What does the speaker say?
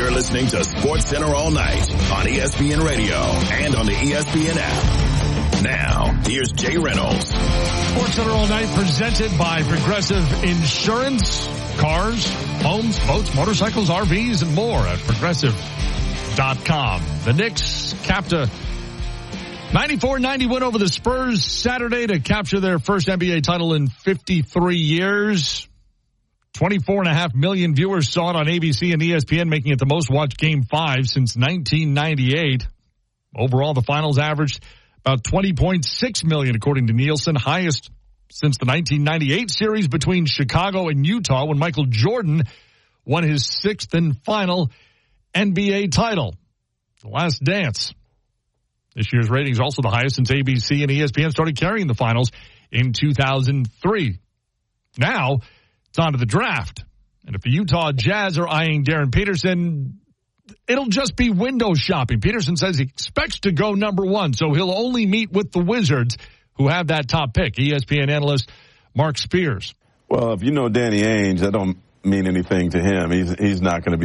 You're listening to SportsCenter All Night on ESPN Radio and on the ESPN app. Now, here's Jay Reynolds. SportsCenter All Night presented by Progressive Insurance. Cars, homes, boats, motorcycles, RVs, and more at Progressive.com. The Knicks capped a 94-90 win over the Spurs Saturday to capture their first NBA title in 53 years. 24.5 million viewers saw it on ABC and ESPN, making it the most watched Game 5 since 1998. Overall, the finals averaged about 20.6 million, according to Nielsen, highest since the 1998 series between Chicago and Utah when Michael Jordan won his sixth and final NBA title. The Last Dance. This year's rating is also the highest since ABC and ESPN started carrying the finals in 2003. Now, it's on to the draft. And if the Utah Jazz are eyeing Darren Peterson, it'll just be window shopping. Peterson says he expects to go number one, so he'll only meet with the Wizards, who have that top pick. ESPN analyst Mark Spears. Well, if you know Danny Ainge, that don't mean anything to him. He's not going to be